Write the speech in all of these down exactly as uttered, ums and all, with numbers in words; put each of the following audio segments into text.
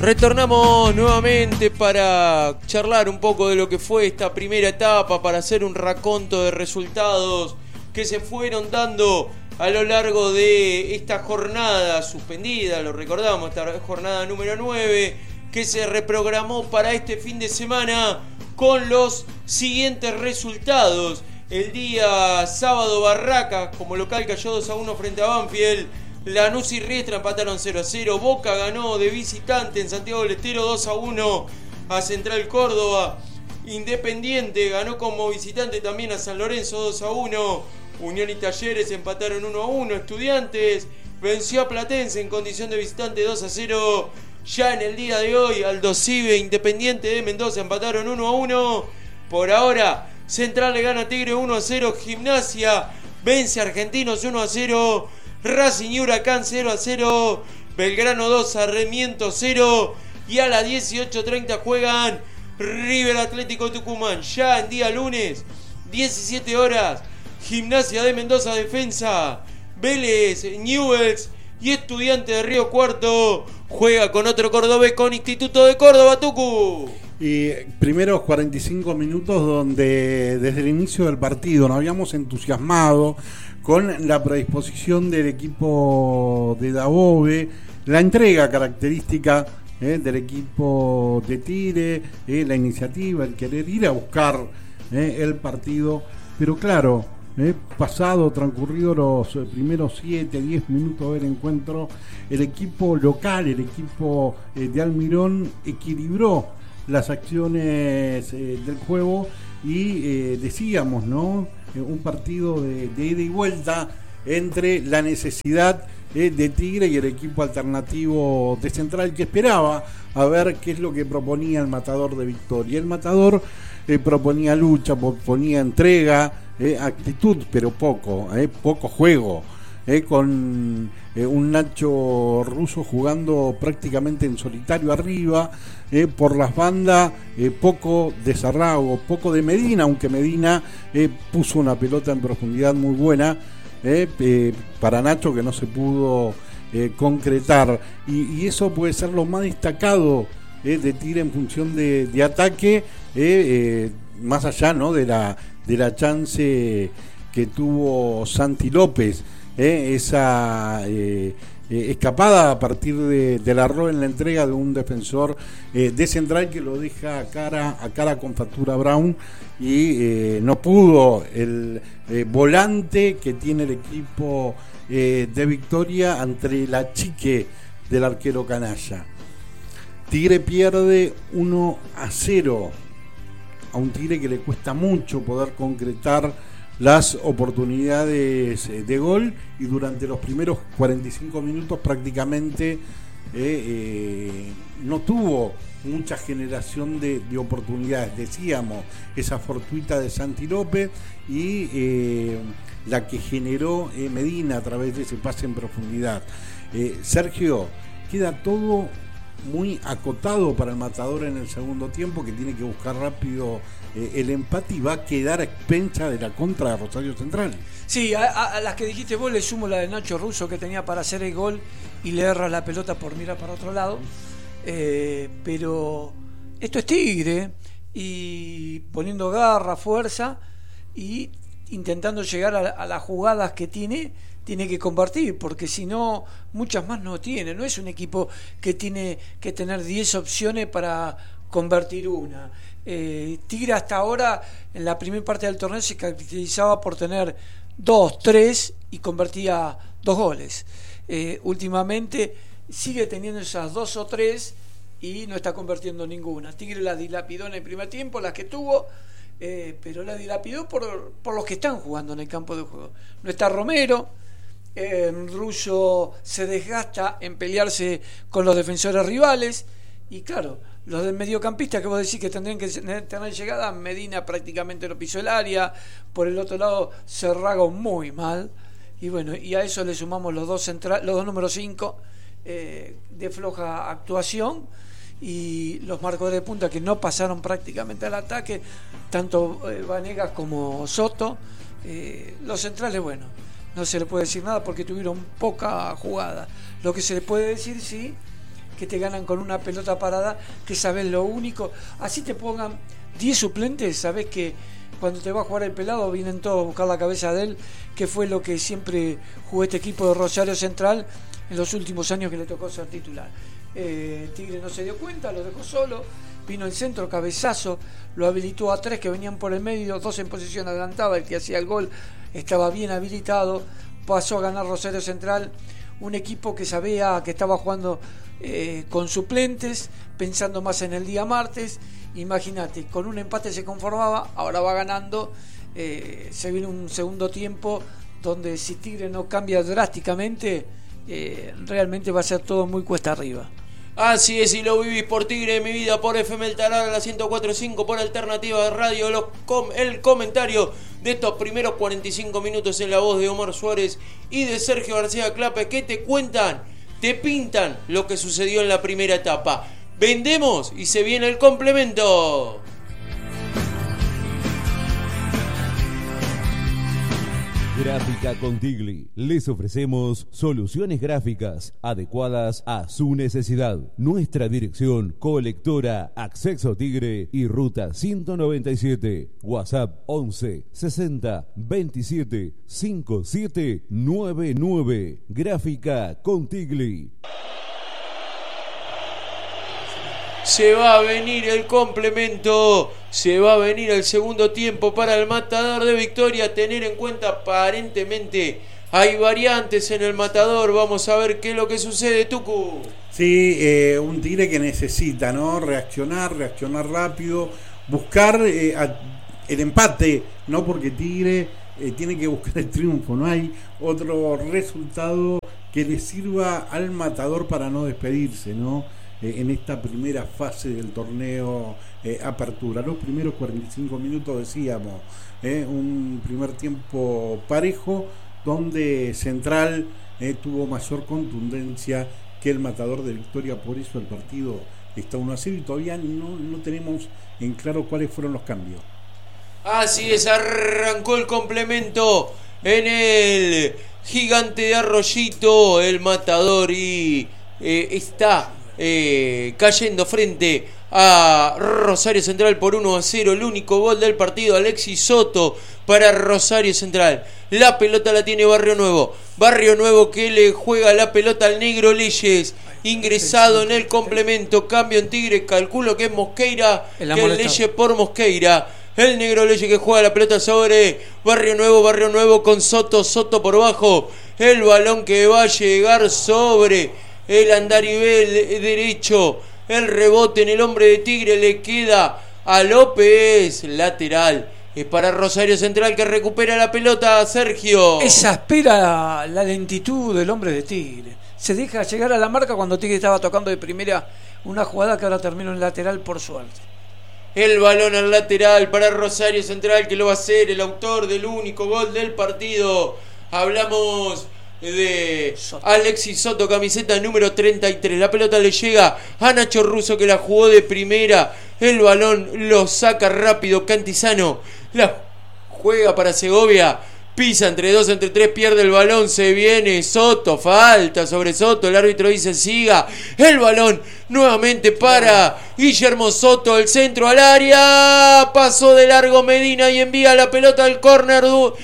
Retornamos nuevamente para charlar un poco de lo que fue esta primera etapa, para hacer un raconto de resultados que se fueron dando a lo largo de esta jornada suspendida, lo recordamos, esta jornada número nueve, que se reprogramó para este fin de semana con los siguientes resultados. El día sábado, Barracas como local cayó dos a uno frente a Banfield. Lanús y Riestra empataron cero a cero. Boca ganó de visitante en Santiago del Estero dos a uno a Central Córdoba. Independiente ganó como visitante también a San Lorenzo dos a uno. Unión y Talleres empataron uno a uno. Estudiantes venció a Platense en condición de visitante dos a cero. Ya en el día de hoy, Aldo Cibe, Independiente de Mendoza empataron uno a uno. Por ahora, Central le gana a Tigre uno a cero. Gimnasia vence a Argentinos uno a cero. Racing y Huracán cero a cero. Belgrano dos, Sarmiento cero. Y a las dieciocho treinta juegan River Atlético Tucumán. Ya en día lunes, diecisiete horas, Gimnasia de Mendoza Defensa, Vélez, Newell's y Estudiante de Río Cuarto juega con otro cordobés, con Instituto de Córdoba, Tucu. Y primeros cuarenta y cinco minutos donde desde el inicio del partido nos habíamos entusiasmado con la predisposición del equipo de Dabove, la entrega característica eh, del equipo de Tigre, eh, la iniciativa, el querer ir a buscar eh, el partido, pero claro, eh, pasado, transcurrido los primeros siete, diez minutos del encuentro, el equipo local, el equipo eh, de Almirón equilibró las acciones eh, del juego y eh, decíamos, ¿no? Un partido de, de ida y vuelta entre la necesidad eh, de Tigre y el equipo alternativo de Central, que esperaba a ver qué es lo que proponía el Matador de Victoria. El Matador eh, proponía lucha, proponía entrega, eh, actitud, pero poco, eh, poco juego, eh, con eh, un Nacho Russo jugando prácticamente en solitario arriba, eh, por las bandas, eh, poco de Sarrago, poco de Medina, aunque Medina eh, puso una pelota en profundidad muy buena eh, eh, para Nacho, que no se pudo eh, concretar, y, y eso puede ser lo más destacado eh, de Tigre en función de, de ataque, eh, eh, más allá, ¿no?, de la, de la chance que tuvo Santi López, eh, esa eh, eh, escapada a partir de, del error en la entrega de un defensor eh, de Central que lo deja a cara a cara con factura Brown, y eh, no pudo el eh, volante que tiene el equipo eh, de Victoria ante la chique del arquero canalla. Tigre pierde uno a cero a un Tigre que le cuesta mucho poder concretar las oportunidades de gol, y durante los primeros cuarenta y cinco minutos prácticamente eh, eh, no tuvo mucha generación de, de oportunidades. Decíamos, esa fortuita de Santi López y eh, la que generó eh, Medina a través de ese pase en profundidad. eh, Sergio, queda todo muy acotado para el Matador en el segundo tiempo, que tiene que buscar rápido eh, el empate, y va a quedar a expensa de la contra de Rosario Central. Sí, a, a, a las que dijiste vos le sumo la de Nacho Russo, que tenía para hacer el gol y le erra la pelota por mirar para otro lado, eh, pero esto es Tigre, y poniendo garra, fuerza y intentando llegar a, a las jugadas que tiene, tiene que compartir, porque si no, muchas más no tiene. No es un equipo que tiene que tener diez opciones para convertir una. Eh, Tigre hasta ahora, en la primera parte del torneo, se caracterizaba por tener dos, tres y convertía dos goles. Eh, últimamente sigue teniendo esas dos o tres y no está convirtiendo ninguna. Tigre la dilapidó en el primer tiempo, las que tuvo, eh, pero la dilapidó por, por los que están jugando en el campo de juego. No está Romero. Eh, Russo se desgasta en pelearse con los defensores rivales, y claro, los del mediocampista que vos decís que tendrían que tener llegada, Medina prácticamente lo pisó el área, por el otro lado Cerrago muy mal, y bueno, y a eso le sumamos los dos central, los dos números cinco eh, de floja actuación, y los marcos de punta que no pasaron prácticamente al ataque, tanto eh, Vanegas como Soto. Eh, los centrales, bueno, no se le puede decir nada porque tuvieron poca jugada. Lo que se le puede decir, sí, que te ganan con una pelota parada, que sabes lo único. Así te pongan diez suplentes, sabes que cuando te va a jugar el pelado vienen todos a buscar la cabeza de él, que fue lo que siempre jugó este equipo de Rosario Central en los últimos años que le tocó ser titular. Eh, Tigre no se dio cuenta, lo dejó solo, vino el centro, cabezazo, lo habilitó a tres que venían por el medio, dos en posición adelantada, el que hacía el gol estaba bien habilitado, pasó a ganar Rosario Central, un equipo que sabía que estaba jugando eh, con suplentes, pensando más en el día martes. Imagínate, con un empate se conformaba, ahora va ganando, eh, se viene un segundo tiempo donde si Tigre no cambia drásticamente, eh, realmente va a ser todo muy cuesta arriba. Así es, y lo vivís por Tigre de mi vida, por F M El Talar, a la ciento cuatro punto cinco, por Alternativa de Radio, los com- el comentario de estos primeros cuarenta y cinco minutos en la voz de Omar Suárez y de Sergio García Clape, que te cuentan, te pintan lo que sucedió en la primera etapa. Vendemos y se viene el complemento. Gráfica Contigli. Les ofrecemos soluciones gráficas adecuadas a su necesidad. Nuestra dirección: Colectora Acceso Tigre y Ruta ciento noventa y siete. WhatsApp once sesenta veintisiete cincuenta y siete noventa y nueve. Gráfica Contigli. Se va a venir el complemento, se va a venir el segundo tiempo para el Matador de Victoria. Tener en cuenta, aparentemente hay variantes en el Matador. Vamos a ver qué es lo que sucede, Tucu. Sí, eh, un Tigre que necesita, ¿no? Reaccionar, reaccionar rápido, buscar eh, a, el empate, ¿no? Porque Tigre eh, tiene que buscar el triunfo, no hay otro resultado que le sirva al Matador para no despedirse, ¿no? En esta primera fase del torneo eh, Apertura. Los primeros cuarenta y cinco minutos, decíamos, eh, un primer tiempo parejo, donde Central eh, tuvo mayor contundencia que el Matador de Victoria, por eso el partido está uno a cero y todavía no, no tenemos en claro cuáles fueron los cambios. Así es, arrancó el complemento en el Gigante de Arroyito, el Matador, y eh, está Eh, cayendo frente a Rosario Central por uno a cero. El único gol del partido, Alexis Soto para Rosario Central. La pelota la tiene Barrio Nuevo. Barrio Nuevo que le juega la pelota al Negro Leyes, ingresado en el complemento. Cambio en Tigre, calculo que es Mosqueira, que Leyes por Mosqueira. El Negro Leyes que juega la pelota sobre Barrio Nuevo. Barrio Nuevo con Soto, Soto por bajo. El balón que va a llegar sobre el andarivel derecho, el rebote en el hombre de Tigre, le queda a López, lateral, es para Rosario Central que recupera la pelota. Sergio, exaspera la lentitud del hombre de Tigre, se deja llegar a la marca cuando Tigre estaba tocando de primera una jugada que ahora terminó en lateral por suerte. El balón al lateral para Rosario Central, que lo va a hacer el autor del único gol del partido. Hablamos de Alexis Soto, camiseta número treinta y tres. La pelota le llega a Nacho Russo, que la jugó de primera. El balón lo saca rápido Cantizano, la juega para Segovia, pisa entre dos, entre tres, pierde el balón, se viene Soto, falta sobre Soto, el árbitro dice siga. El balón nuevamente para Guillermo Soto, el centro al área, pasó de largo Medina y envía la pelota al córner du-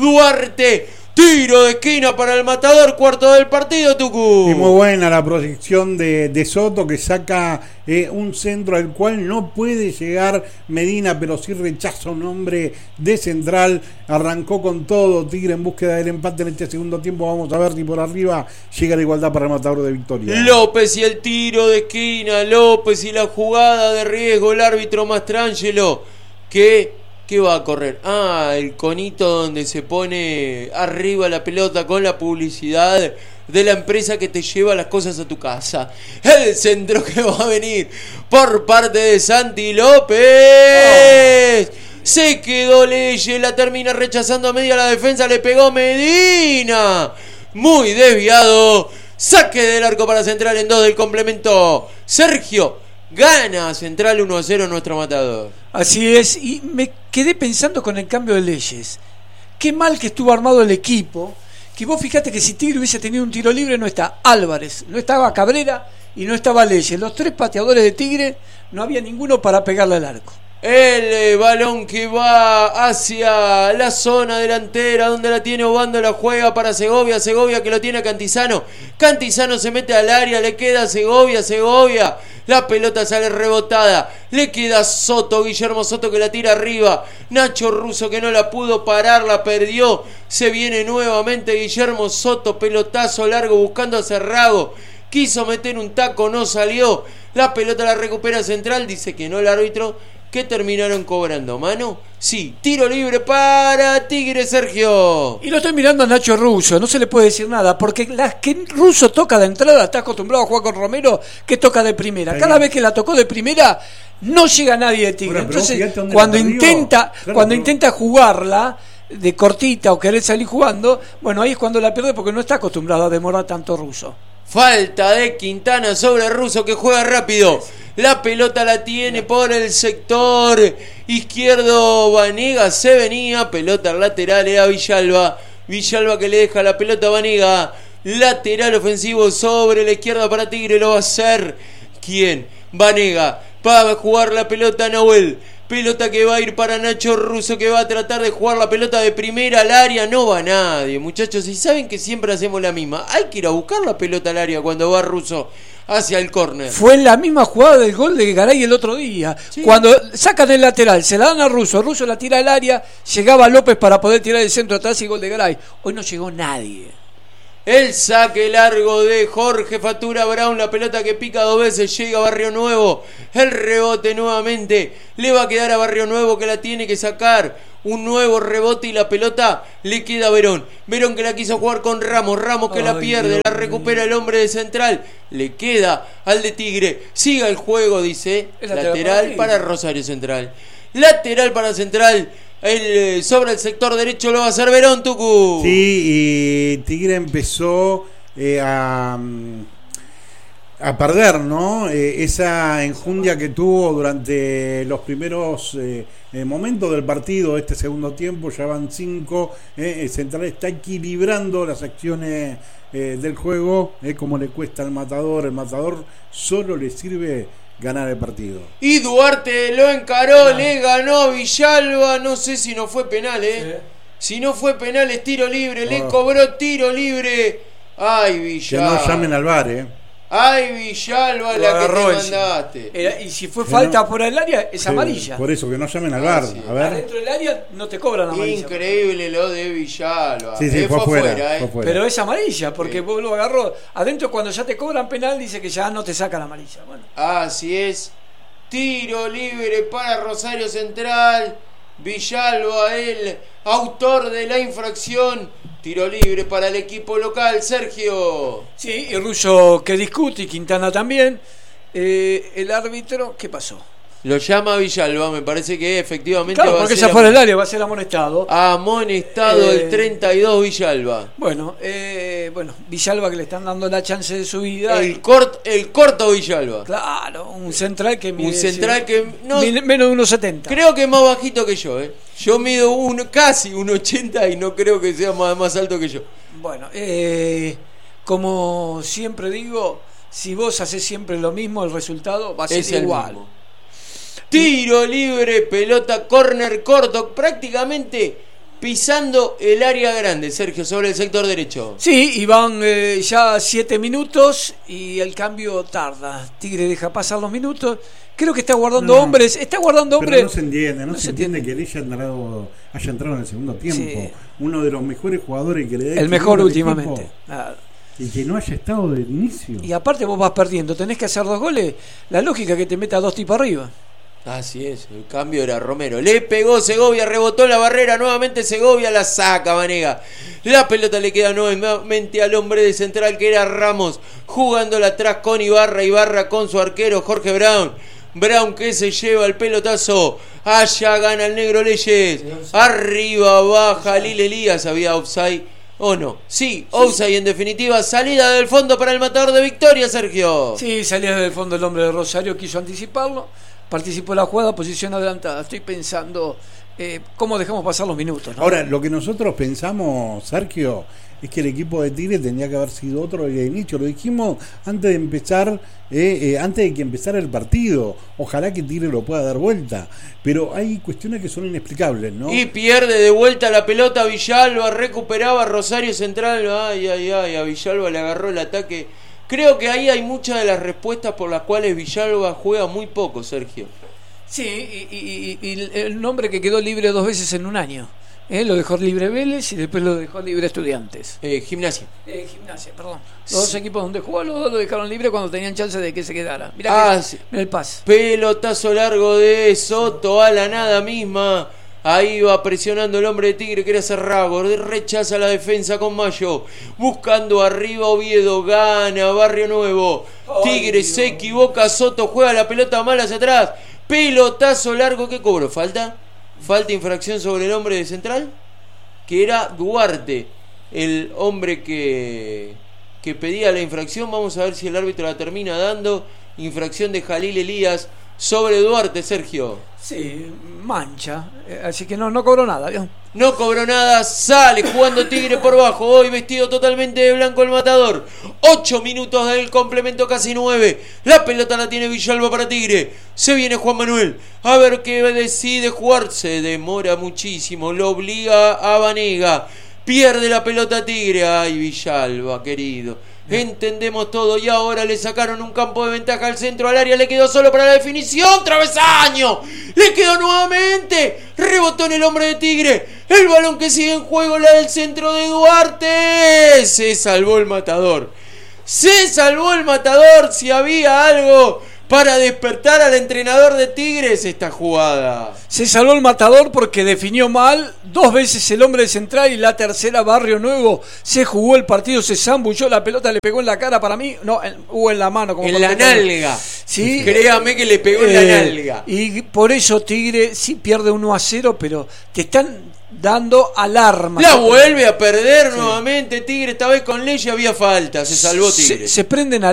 Duarte. Tiro de esquina para el Matador, cuarto del partido, Tucu. Y muy buena la proyección de, de Soto, que saca eh, un centro al cual no puede llegar Medina, pero sí rechaza un hombre de Central. Arrancó con todo Tigre en búsqueda del empate en este segundo tiempo. Vamos a ver si por arriba llega la igualdad para el Matador de Victoria. López y el tiro de esquina, López y la jugada de riesgo, el árbitro Mastrangelo, que... ¿qué va a correr? Ah, el conito donde se pone arriba la pelota con la publicidad de la empresa que te lleva las cosas a tu casa. El centro que va a venir por parte de Santi López. Oh. Se quedó Leyes, la termina rechazando a media la defensa, le pegó Medina. Muy desviado. Saque del arco para Central en dos del complemento. Sergio. Gana Central uno a cero nuestro Matador. Así es, y me quedé pensando con el cambio de Leyes. Qué mal que estuvo armado el equipo. Que vos fijate que si Tigre hubiese tenido un tiro libre, no está Álvarez, no estaba Cabrera y no estaba Leyes. Los tres pateadores de Tigre, no había ninguno para pegarle al arco. El eh, balón que va hacia la zona delantera, donde la tiene Obando, la juega para Segovia. Segovia que lo tiene a Cantizano. Cantizano se mete al área, le queda a Segovia. Segovia, la pelota sale rebotada. Le queda a Soto, Guillermo Soto que la tira arriba. Nacho Russo que no la pudo parar, la perdió. Se viene nuevamente Guillermo Soto, pelotazo largo buscando a Cerrago. Quiso meter un taco, no salió. La pelota la recupera Central, dice que no el árbitro. ¿Qué terminaron cobrando? ¿Mano? Sí, tiro libre para Tigre, Sergio. Y lo estoy mirando a Nacho Russo, no se le puede decir nada, porque las que Russo toca de entrada, está acostumbrado a jugar con Romero, que toca de primera. Cada vez que la tocó de primera, no llega nadie de Tigre. Bueno, Entonces, cuando intenta, claro, cuando pero... intenta jugarla de cortita o querer salir jugando, bueno, ahí es cuando la pierde porque no está acostumbrado a demorar tanto Russo. Falta de Quintana sobre Russo que juega rápido. La pelota la tiene por el sector izquierdo Vanega, se venía, pelota lateral era Villalba. Villalba que le deja la pelota a Vanega. Lateral ofensivo sobre la izquierda para Tigre, lo va a hacer. ¿Quién? Vanega. Va a jugar la pelota a Nahuel. Pelota que va a ir para Nacho Russo, que va a tratar de jugar la pelota de primera al área. No va nadie, muchachos. Y saben que siempre hacemos la misma. Hay que ir a buscar la pelota al área cuando va Russo hacia el córner. Fue la misma jugada del gol de Garay el otro día. Sí. Cuando sacan el lateral, se la dan a Russo. Russo la tira al área. Llegaba López para poder tirar el centro atrás y gol de Garay. Hoy no llegó nadie. El saque largo de Jorge Fatura Brown, la pelota que pica dos veces, llega a Barrio Nuevo, el rebote nuevamente, le va a quedar a Barrio Nuevo que la tiene que sacar, un nuevo rebote y la pelota le queda a Verón, Verón que la quiso jugar con Ramos, Ramos que Ay, la pierde, Dios la recupera el hombre de Central, le queda al de Tigre, siga el juego, dice, el lateral, lateral para, para Rosario Central, lateral para Central. El, sobre el sector derecho lo va a hacer Verón, Tucu. Sí, y Tigre empezó eh, a, a perder, ¿no? Eh, esa enjundia que tuvo durante los primeros eh, eh, momentos del partido, este segundo tiempo, ya van cinco. Eh, el Central está equilibrando las acciones eh, del juego, eh, como le cuesta al Matador. El Matador solo le sirve ganar el partido. Y Duarte lo encaró, no. le ganó a Villalba, no sé si no fue penal, ¿eh? Sí. Si no fue penal es tiro libre, oh. le cobró tiro libre. Ay, Villalba. Que no llamen al V A R, ¿eh? Ay, Villalba, lo la que te mandaste. Era, y si fue falta no, por el área, es sí, amarilla. Por eso, que no llamen al V A R. Ah, sí. A ver. Adentro del área no te cobran amarilla. Increíble lo de Villalba. Sí, sí, eh, fue, fue afuera, fuera, eh. fue fuera. Pero es amarilla, porque sí. vos lo agarró. Adentro, cuando ya te cobran penal, dice que ya no te sacan amarilla. Bueno. Así es. Tiro libre para Rosario Central. Villalba, el autor de la infracción. Tiro libre para el equipo local, Sergio. Sí, y Russo que discute y Quintana también. Eh, el árbitro, ¿qué pasó? Lo llama Villalba, me parece que efectivamente claro, va porque a ser ya fuera del área, va a ser amonestado. Amonestado eh, el treinta y dos Villalba. Bueno, eh, bueno, Villalba que le están dando la chance de su vida. El, cort, el corto Villalba. Claro, un central que mide... Un central que... No, menos de uno setenta. Creo que es más bajito que yo, ¿eh? Yo mido uno, casi uno ochenta y no creo que sea más, más alto que yo. Bueno, eh, como siempre digo, si vos haces siempre lo mismo, el resultado va a ser es igual. Tiro libre, pelota, córner corto, prácticamente pisando el área grande, Sergio, sobre el sector derecho. Sí, y van eh, ya siete minutos y el cambio tarda. Tigre deja pasar los minutos. Creo que está guardando no, hombres, está guardando hombres. Pero no se entiende, no, no se, se entiende, entiende que él haya entrado, haya entrado en el segundo tiempo. Sí. Uno de los mejores jugadores que le da el mejor últimamente. Ah. Y que no haya estado de inicio. Y aparte vos vas perdiendo, tenés que hacer dos goles. La lógica es que te meta dos tipos arriba. Así es, el cambio era Romero. Le pegó Segovia, rebotó la barrera. Nuevamente Segovia la saca, Vanega. La pelota le queda nuevamente al hombre de Central, que era Ramos, jugándola atrás con Ibarra. Ibarra con su arquero Jorge Brown. Brown que se lleva el pelotazo. Allá gana el negro Leyes. Arriba baja Lil Elías. Había offside o no. Sí, offside en definitiva. Salida del fondo para el matador de Victoria, Sergio. Sí, salida del fondo el hombre de Rosario. Quiso anticiparlo. Participó en la jugada, posición adelantada. Estoy pensando eh, cómo dejamos pasar los minutos, ¿no? Ahora, lo que nosotros pensamos, Sergio, es que el equipo de Tigre tendría que haber sido otro de inicio. Lo dijimos antes de empezar, eh, eh, antes de que empezara el partido. Ojalá que Tigre lo pueda dar vuelta. Pero hay cuestiones que son inexplicables, ¿no? Y pierde de vuelta la pelota Villalba, recuperaba Rosario Central. Ay, ay, ay, a Villalba le agarró el ataque. Creo que ahí hay muchas de las respuestas por las cuales Villalba juega muy poco, Sergio. Sí, y, y, y, y el nombre que quedó libre dos veces en un año. ¿eh? Lo dejó libre Vélez y después lo dejó libre Estudiantes. Eh, gimnasia. Eh, gimnasia, perdón. Los dos equipos donde jugó, los dos lo dejaron libre cuando tenían chance de que se quedara. Mirá ah, que, sí. Mirá el pase. Pelotazo largo de Soto a la nada misma. Ahí va presionando el hombre de Tigre que era Cerrago. Rechaza la defensa con Mayo. Buscando arriba Oviedo. Gana Barrio Nuevo. Tigre Ay, se equivoca. Soto juega la pelota mal hacia atrás. Pelotazo largo. ¿Qué cobró? ¿Falta? ¿Falta infracción sobre el hombre de Central? Que era Duarte. El hombre que, que pedía la infracción. Vamos a ver si el árbitro la termina dando. Infracción de Jalil Elías sobre Duarte, Sergio. Sí, mancha. Eh, así que no, no cobró nada, ¿vio? No cobró nada, sale jugando Tigre por bajo. Hoy vestido totalmente de blanco el matador. Ocho minutos del complemento, casi nueve. La pelota la tiene Villalba para Tigre. Se viene Juan Manuel. A ver qué decide jugar. Se demora muchísimo. Lo obliga a Vanega. Pierde la pelota Tigre. Ay, Villalba, querido. Entendemos todo y ahora le sacaron un campo de ventaja al centro al área, le quedó solo para la definición, travesaño, le quedó nuevamente, rebotó en el hombre de Tigre, el balón que sigue en juego, la del centro de Duarte, se salvó el matador, se salvó el matador, si había algo para despertar al entrenador de Tigres esta jugada. Se salvó el matador porque definió mal dos veces el hombre de Central y la tercera Barrio Nuevo. Se jugó el partido, se zambulló, la pelota le pegó en la cara para mí, no, en, o en la mano. Como en la nalga. Sí, créame que le pegó en eh, la nalga. Y por eso Tigre sí pierde uno a cero, pero te están dando alarma. La vuelve a perder sí. nuevamente Tigre, esta vez con Ley había falta, se salvó Tigre. Se, se prenden a